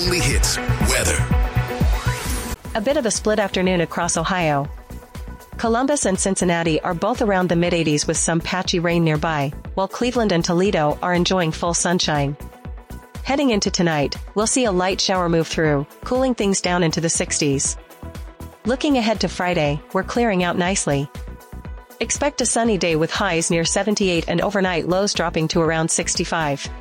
Weekly Hits. Weather. A bit of a split afternoon across Ohio. Columbus and Cincinnati are both around the mid-80s with some patchy rain nearby, while Cleveland and Toledo are enjoying full sunshine. Heading into tonight, we'll see a light shower move through, cooling things down into the 60s. Looking ahead to Friday, we're clearing out nicely. Expect a sunny day with highs near 78 and overnight lows dropping to around 65.